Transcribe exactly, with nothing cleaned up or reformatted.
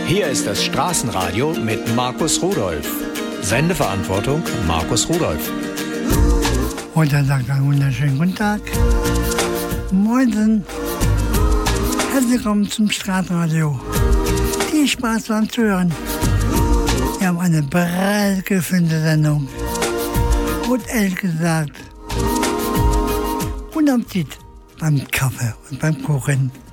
Hier ist das Straßenradio mit Markus Rudolph. Sendeverantwortung Markus Rudolph. Und dann sagt er einen wunderschönen guten Tag. Moin. Herzlich willkommen zum Straßenradio. Viel Spaß beim Zuhören. Wir haben eine breit gefüllte Sendung. Und ehrlich gesagt, guten Appetit beim Kaffee und beim Kuchen.